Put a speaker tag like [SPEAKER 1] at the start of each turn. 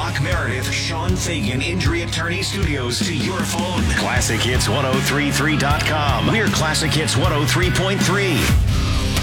[SPEAKER 1] Brock Meredith, Sean Fagan Injury Attorney Studios to your phone. ClassicHits1033.com. We're Classic Hits 103.3.